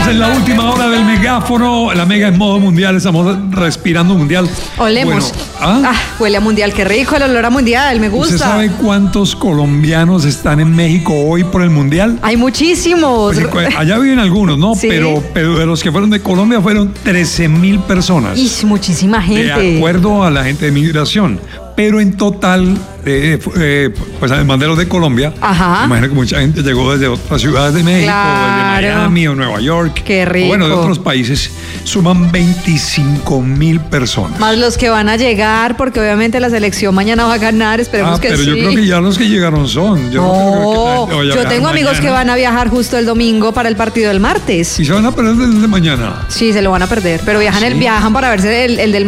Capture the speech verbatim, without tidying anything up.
Estamos en la última hora del megáfono. La mega en modo mundial. Estamos respirando mundial. Olemos. Bueno, ¿ah? Ah, huele a mundial. Qué rico el olor a mundial. Me gusta. ¿Usted sabe cuántos colombianos están en México hoy por el mundial? Hay muchísimos. Pues, allá viven algunos, ¿no? Sí. Pero, pero de los que fueron de Colombia fueron trece mil personas. Y muchísima gente. De acuerdo a la gente de migración. Pero en total, eh, eh, pues además de los de Colombia, Ajá. imagino que mucha gente llegó desde otras ciudades de México, Claro. desde Miami o Nueva York. Qué rico. O bueno, de otros países. Suman veinticinco mil personas. Más los que van a llegar, porque obviamente la selección mañana va a ganar. Esperemos Ah, que pero sí. yo creo que ya los que llegaron son. Yo No, no creo que la gente vaya a yo viajar tengo amigos mañana. que van a viajar justo el domingo para el partido del martes. Y se van a perder desde mañana. Sí, se lo van a perder, pero viajan, ¿Sí? el, viajan para verse el, el del